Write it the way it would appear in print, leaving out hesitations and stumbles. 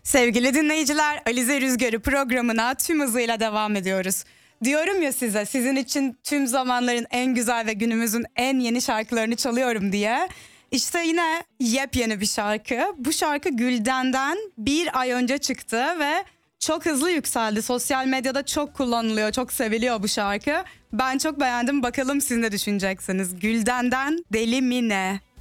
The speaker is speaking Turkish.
Sevgili dinleyiciler, Alize Rüzgarı programına tüm hızıyla devam ediyoruz. Diyorum ya size, sizin için tüm zamanların en güzel ve günümüzün en yeni şarkılarını çalıyorum diye. İşte yine yepyeni bir şarkı. Bu şarkı Gülden'den bir ay önce çıktı ve çok hızlı yükseldi. Sosyal medyada çok kullanılıyor, çok seviliyor bu şarkı. Ben çok beğendim. Bakalım siz ne düşüneceksiniz? Gülden'den Deli mi ne?